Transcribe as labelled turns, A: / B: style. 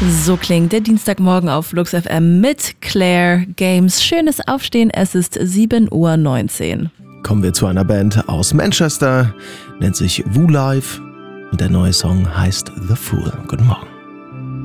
A: So klingt der Dienstagmorgen auf Flux FM mit Claire Games. Schönes Aufstehen, es ist 7:19 Uhr.
B: Kommen wir zu einer Band aus Manchester, nennt sich Woo Life und der neue Song heißt The Fool. Guten Morgen.